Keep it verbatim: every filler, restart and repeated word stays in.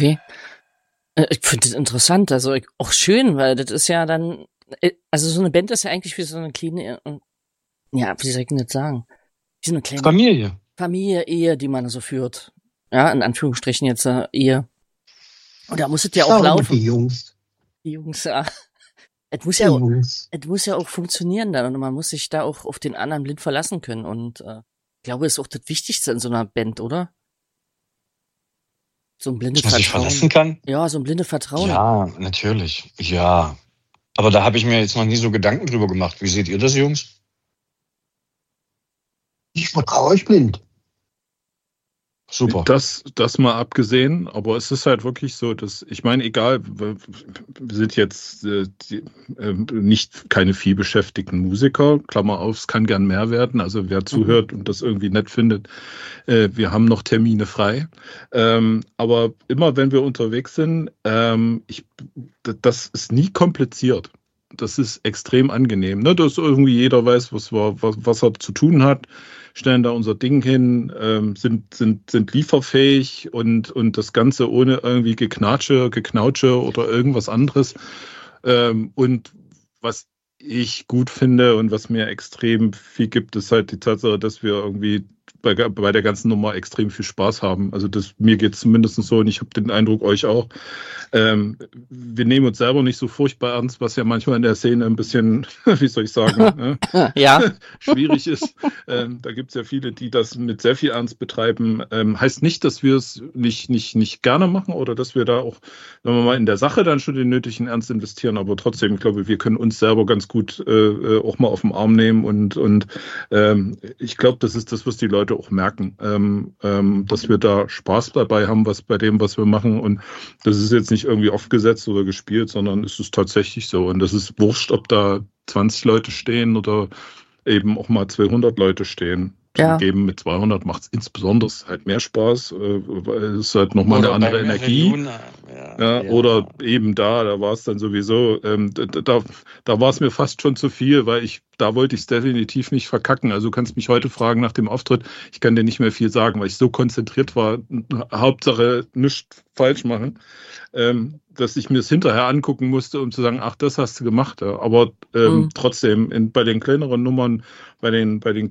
Okay. Äh, Ich finde das interessant, also ich- auch schön, weil das ist ja dann, äh, also so eine Band ist ja eigentlich wie so eine kleine, äh, ja, wie soll ich denn das sagen? Wie so eine kleine Familie. Familie, Ehe, die man so führt. Ja, in Anführungsstrichen jetzt äh, Ehe. Und da muss es ja auch Schau mal, die laufen. Jungs. Die Jungs, ja. Es muss Die ja, Jungs. es muss ja auch funktionieren dann und man muss sich da auch auf den anderen blind verlassen können. Und äh, ich glaube, das ist auch das Wichtigste in so einer Band, oder? So ein blindes Dass man sich Vertrauen. verlassen kann? Ja, so ein blindes Vertrauen. Ja, natürlich. Ja. Aber da habe ich mir jetzt noch nie so Gedanken drüber gemacht. Wie seht ihr das, Jungs? Ich vertraue euch blind. Super. Das, das mal abgesehen, aber es ist halt wirklich so, dass, ich meine, egal, wir wir sind jetzt äh, die, äh, nicht keine vielbeschäftigten Musiker, Klammer auf, es kann gern mehr werden, also wer zuhört und das irgendwie nett findet, äh, wir haben noch Termine frei. Ähm, aber immer wenn wir unterwegs sind, ähm, ich, d- das ist nie kompliziert. Das ist extrem angenehm, ne? Dass irgendwie jeder weiß, was, wir, was, was er zu tun hat, stellen da unser Ding hin, ähm, sind, sind, sind lieferfähig und, und das Ganze ohne irgendwie Geknatsche, Geknautsche oder irgendwas anderes. Ähm, und was ich gut finde und was mir extrem viel gibt, ist halt die Tatsache, dass wir irgendwie bei, bei der ganzen Nummer extrem viel Spaß haben. Also das, mir geht es zumindest so und ich habe den Eindruck, euch auch. Ähm, wir nehmen uns selber nicht so furchtbar ernst, was ja manchmal in der Szene ein bisschen, wie soll ich sagen, ne? Ja. schwierig ist. Ähm, da gibt es ja viele, die das mit sehr viel Ernst betreiben. Ähm, heißt nicht, dass wir es nicht, nicht, nicht gerne machen oder dass wir da auch, sagen wir mal, in der Sache dann schon den nötigen Ernst investieren, aber trotzdem, ich glaube, wir können uns selber ganz gut äh, auch mal auf den Arm nehmen und, und ähm, ich glaube, das ist das, was die Leute auch merken, ähm, ähm, dass wir da Spaß dabei haben, was bei dem, was wir machen und das ist jetzt nicht irgendwie aufgesetzt oder gespielt, sondern es ist tatsächlich so und das ist wurscht, ob da zwanzig Leute stehen oder eben auch mal zweihundert Leute stehen. Ja. Zugegeben, mit zweihundert macht es insbesondere halt mehr Spaß, äh, weil es ist halt nochmal eine Oder andere bei Energie. Millionen, ja, Ja, ja. oder eben da, da war es dann sowieso, ähm, da, da, da war es mir fast schon zu viel, weil ich, da wollte ich es definitiv nicht verkacken. Also du kannst mich heute fragen nach dem Auftritt, ich kann dir nicht mehr viel sagen, weil ich so konzentriert war, Hauptsache nichts falsch machen, ähm, dass ich mir es hinterher angucken musste, um zu sagen, ach, das hast du gemacht. Ja. Aber ähm, Mhm. trotzdem, in, bei den kleineren Nummern, bei den, bei den